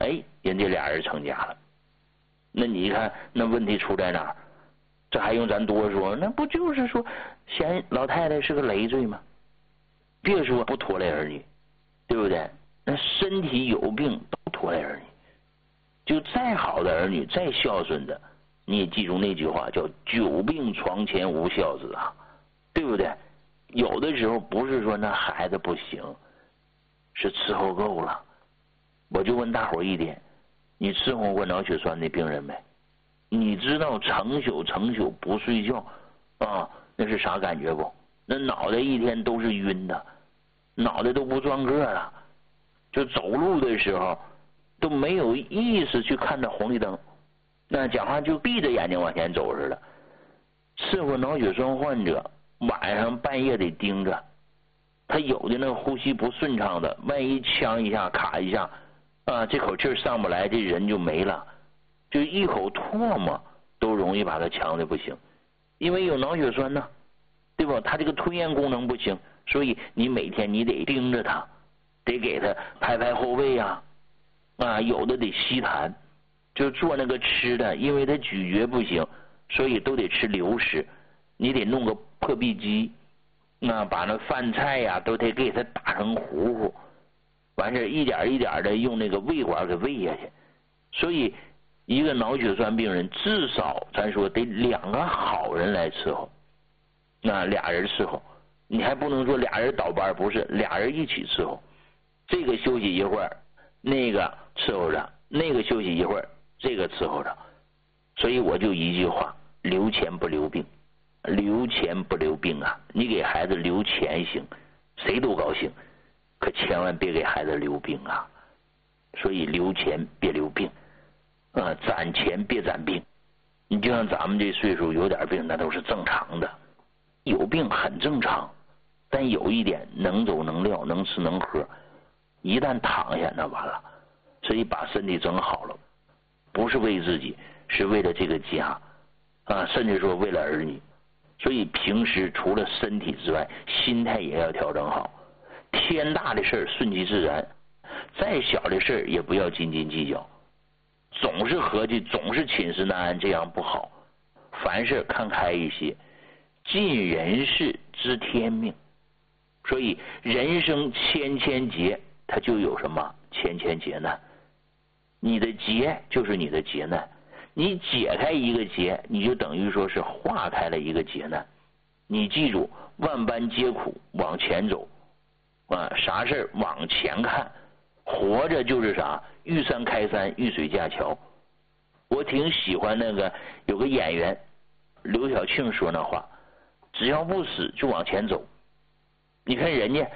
哎，人家俩人成家了。那你看那问题出在哪儿？这还用咱多说？那不就是说嫌老太太是个累赘吗？别说不拖累儿女，对不对？那身体有病都拖累儿女。就再好的儿女，再孝顺的，你也记住那句话，叫久病床前无孝子啊，对不对？有的时候不是说那孩子不行，是伺候够了。我就问大伙一点，你伺候过脑血栓的病人没？你知道成宿不睡觉啊，那是啥感觉不？那脑袋一天都是晕的，脑袋都不转个了，就走路的时候都没有意识去看到红绿灯，那讲话就闭着眼睛往前走似的。伺候脑血栓患者，晚上半夜得盯着，他有的那呼吸不顺畅的，万一呛一下卡一下啊，这口气上不来，这人就没了。就一口唾沫都容易把他呛的不行，因为有脑血栓呢，对吧？他这个吞咽功能不行，所以你每天你得盯着他，得给他拍后背呀，有的得吸痰，就做那个吃的，因为他咀嚼不行，所以都得吃流食，你得弄个破壁机，把那饭菜呀都得给他打成糊糊，完事一点一点的用那个胃管给喂下去。所以一个脑血栓病人至少咱说得2个好人来伺候，俩人伺候，你还不能说俩人倒班，不是，俩人一起伺候，这个休息一会儿，那个伺候着，那个休息一会儿，这个伺候着。所以我就一句话，留钱不留病，留钱不留病啊！你给孩子留钱行，谁都高兴，可千万别给孩子留病啊！所以留钱别留病，攒钱别攒病。你就像咱们这岁数有点病，那都是正常的，有病很正常，但有一点能走能撂，能吃能喝，一旦躺下那完了。所以把身体整好了，不是为自己，是为了这个家甚至说为了儿女。所以平时除了身体之外，心态也要调整好。天大的事顺其自然，再小的事也不要斤斤计较，总是合计，总是寝食难安，这样不好。凡事看开一些，尽人事知天命。所以人生千千劫，它就有什么千千劫难。你的劫就是你的劫难，你解开一个劫，你就等于说是化开了一个劫难。你记住，万般皆苦，往前走啥事往前看。活着就是啥，遇山开山，遇水架桥。我挺喜欢那个有个演员刘晓庆说那话，只要不死就往前走。你看人家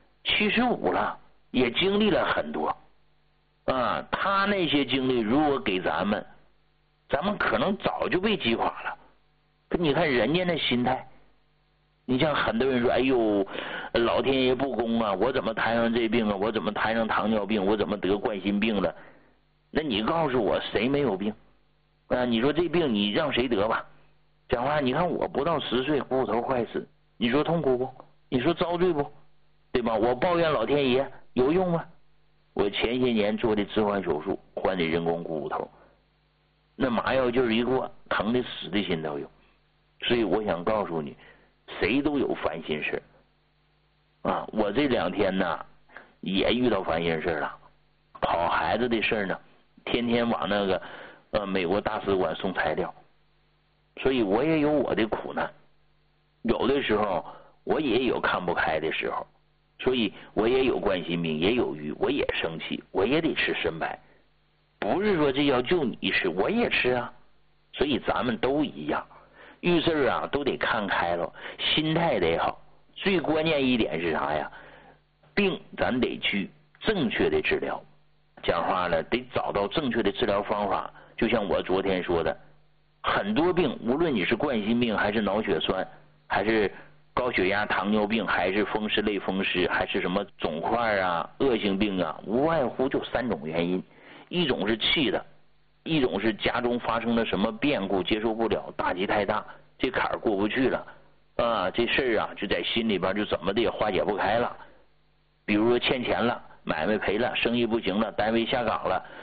75了，也经历了很多他那些经历如果给咱们可能早就被击垮了。可你看人家那心态，你像很多人说，哎呦，老天爷不公啊，我怎么摊上这病啊，我怎么摊上糖尿病，我怎么得冠心病了？那你告诉我谁没有病你说这病你让谁得吧？讲话你看我不到10岁骨头坏死，你说痛苦不？你说遭罪不？对吧？我抱怨老天爷有用吗？我前些年做的置换手术，换的人工股骨头，那麻药劲儿一过，疼的死的心都有。所以我想告诉你，谁都有烦心事我这2天呢也遇到烦心事了。跑孩子的事呢，天天往那个美国大使馆送材料，所以我也有我的苦难。有的时候我也有看不开的时候，所以我也有冠心病，也有郁，我也生气，我也得吃参白。不是说这药就你吃，我也吃啊。所以咱们都一样，遇事都得看开了，心态得好。最关键一点是啥呀？病咱得去正确的治疗。讲话了，得找到正确的治疗方法。就像我昨天说的，很多病，无论你是冠心病还是脑血栓，还是高血压、糖尿病，还是风湿类风湿，还是什么肿块恶性病无外乎就3种原因。一种是气的，一种是家中发生了什么变故接受不了，打击太大，这坎儿过不去了这事儿就在心里边就怎么的也化解不开了。比如说欠钱了，买卖赔了，生意不行了，单位下岗了，